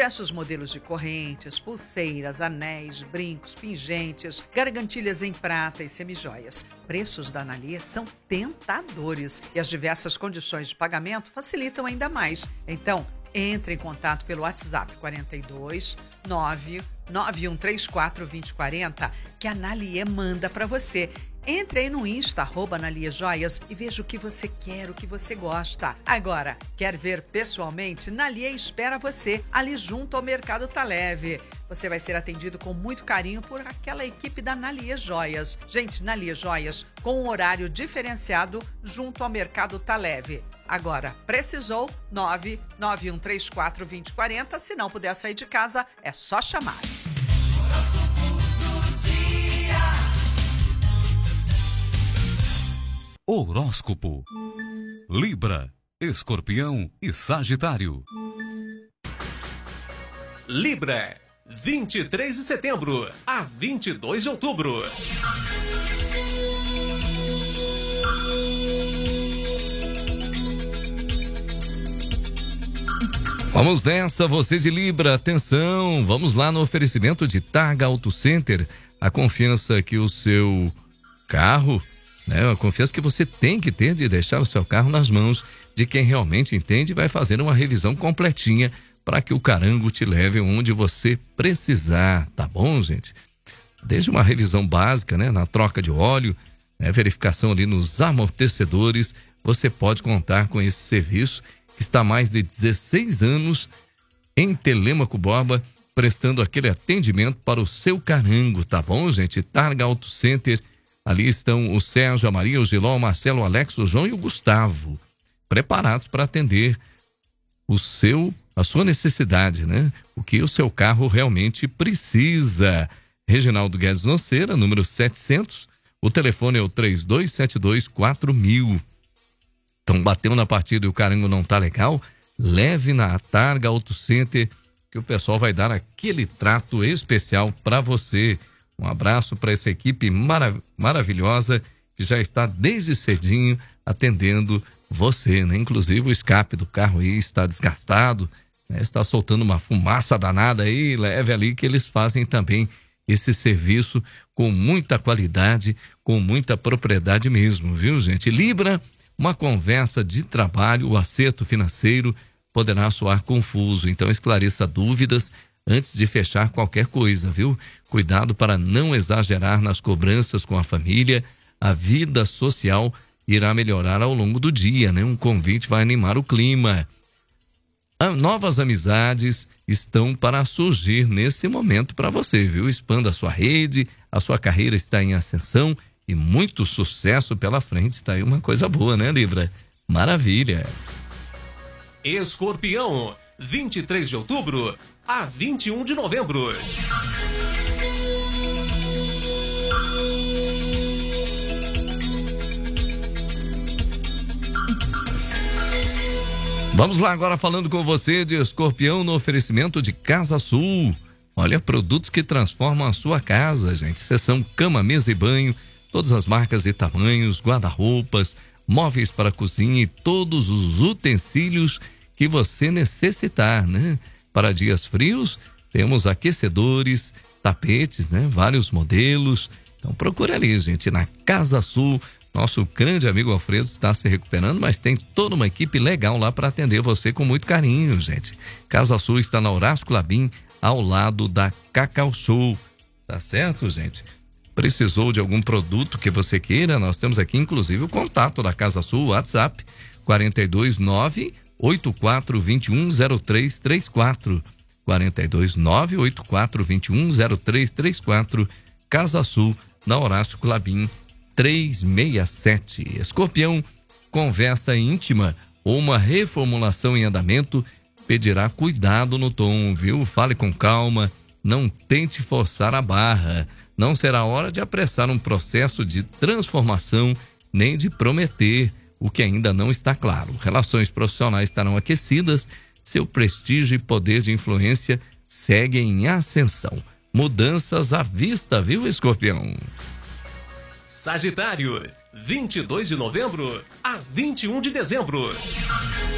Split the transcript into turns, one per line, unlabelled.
Diversos modelos de correntes, pulseiras, anéis, brincos, pingentes, gargantilhas em prata e semijoias. Preços da Analia são tentadores e as diversas condições de pagamento facilitam ainda mais. Então, entre em contato pelo WhatsApp 42 99134 2040 que a Analia manda para você. Entre aí no Insta, @AnaliaJoias e veja o que você quer, o que você gosta. Agora, quer ver pessoalmente? Nalia espera você, ali junto ao Mercado Tá Leve. Você vai ser atendido com muito carinho por aquela equipe da Nalia Joias. Gente, Nalia Joias, com um horário diferenciado junto ao Mercado Tá Leve. Agora, precisou? 99134 2040. Se não puder sair de casa, é só chamar.
Horóscopo. Libra, Escorpião e Sagitário.
Libra, 23 de setembro a 22 de outubro.
Vamos nessa, você de Libra, atenção, vamos lá no oferecimento de Targa Auto Center, a confiança que o seu carro, a confiança que você tem que ter de deixar o seu carro nas mãos de quem realmente entende e vai fazer uma revisão completinha para que o carango te leve onde você precisar, tá bom, gente? Desde uma revisão básica, na troca de óleo, verificação ali nos amortecedores, você pode contar com esse serviço que está há mais de 16 anos em Telêmaco Borba, prestando aquele atendimento para o seu carango, tá bom, gente? Targa Auto Center. Ali estão o Sérgio, a Maria, o Giló, o Marcelo, o Alex, o João e o Gustavo, preparados para atender a sua necessidade, o que o seu carro realmente precisa. Reginaldo Guedes Noceira, número 700, o telefone é o 32724000. Então, bateu na partida e o carango não tá legal? Leve na Targa Auto Center, que o pessoal vai dar aquele trato especial para você. Um abraço para essa equipe maravilhosa que já está desde cedinho atendendo você, Inclusive o escape do carro aí está desgastado, está soltando uma fumaça danada aí, leve ali que eles fazem também esse serviço com muita qualidade, com muita propriedade mesmo, viu, gente? Libra, uma conversa de trabalho, o acerto financeiro poderá soar confuso, então esclareça dúvidas antes de fechar qualquer coisa, viu? Cuidado para não exagerar nas cobranças com a família. A vida social irá melhorar ao longo do dia, Um convite vai animar o clima. Novas amizades estão para surgir nesse momento para você, viu? Expanda a sua rede, a sua carreira está em ascensão e muito sucesso pela frente. Tá aí uma coisa boa, Libra? Maravilha.
Escorpião, 23 de outubro a 21 de novembro.
Vamos lá agora falando com você de Escorpião no oferecimento de Casa Sul. Olha, produtos que transformam a sua casa, gente. Seção cama, mesa e banho, todas as marcas e tamanhos, guarda-roupas, móveis para cozinha e todos os utensílios que você necessitar, Para dias frios, temos aquecedores, tapetes, vários modelos. Então procure ali, gente, na Casa Sul. Nosso grande amigo Alfredo está se recuperando, mas tem toda uma equipe legal lá para atender você com muito carinho, gente. Casa Sul está na Horácio Clabin, ao lado da Cacau Show. Tá certo, gente? Precisou de algum produto que você queira? Nós temos aqui, inclusive, o contato da Casa Sul, WhatsApp, 429-8421-0334. 429-8421-0334. Casa Sul, na Horácio Clabin, 367. Escorpião, conversa íntima ou uma reformulação em andamento pedirá cuidado no tom, viu? Fale com calma, não tente forçar a barra. Não será hora de apressar um processo de transformação nem de prometer o que ainda não está claro. Relações profissionais estarão aquecidas, seu prestígio e poder de influência seguem em ascensão. Mudanças à vista, viu, Escorpião?
Sagitário, 22 de novembro a 21 de dezembro.